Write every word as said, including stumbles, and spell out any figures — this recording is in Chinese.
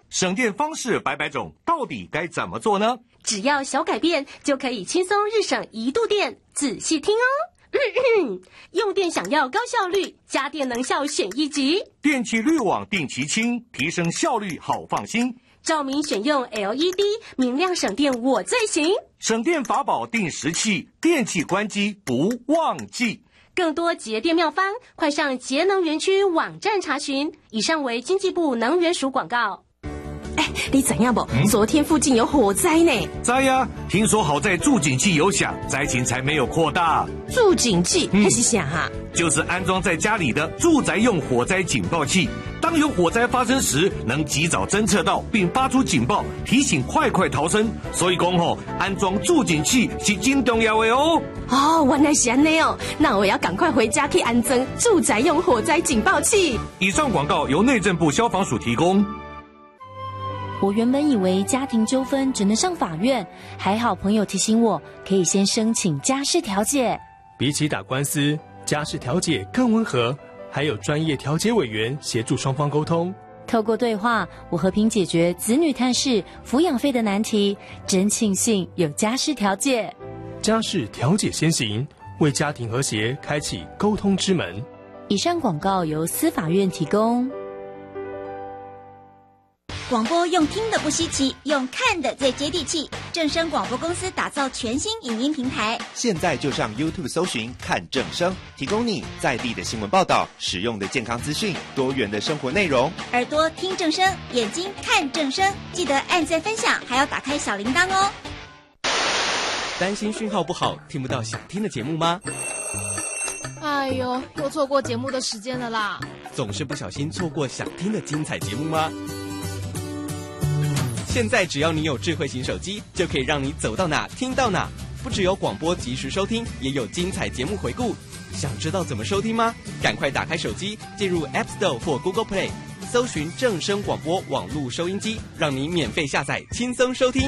省电方式百百种，到底该怎么做呢？ 只要小改变，就可以轻松日省一度电。仔细听哦。用电想要高效率，家电能效选一级。 电器滤网定期清，提升效率好放心。 照明选用 L E D， 明亮省电我最行。 省电法宝定时器，电器关机不忘记。 更多节电妙方，快上节能园区网站查询。以上为经济部能源署广告。 哎，你知影不？嗯、昨天附近有火灾呢。 知呀，听说好在助警器有响，灾情才没有扩大。 助警器那、嗯、是啥啊？ 就是安装在家里的住宅用火灾警报器。当有火灾发生时，能及早侦测到并发出警报，提醒快快逃生。所以讲吼，安装助警器是真重要的哦。 哦，原来是这样哦，那我要赶快回家去安装住宅用火灾警报器。 以上广告由内政部消防署提供。 我原本以为家庭纠纷只能上法院，还好朋友提醒我，可以先申请家事调解。 比起打官司，家事调解更温和，还有专业调解委员协助双方沟通。 透过对话，我和平解决子女探视、抚养费的难题，真庆幸有家事调解。 家事调解先行，为家庭和谐开启沟通之门。 以上广告由司法院提供。 广播用听的不稀奇，用看的最接地气。正声广播公司打造全新影音平台， 现在就上 YouTube 搜寻看正声，提供你在地的新闻报道、实用的健康资讯、多元的生活内容。 耳朵听正声，眼睛看正声，记得按赞分享，还要打开小铃铛哦。 担心讯号不好，听不到想听的节目吗？ 哎呦，又错过节目的时间了啦！ 总是不小心错过想听的精彩节目吗？现在只要你有智慧型手机，就可以让你走到哪听到哪。不只有广播及时收听，也有精彩节目回顾。想知道怎么收听吗？赶快打开手机，进入 App Store 或 Google Play， 搜寻正声广播网络收音机，让你免费下载，轻松收听。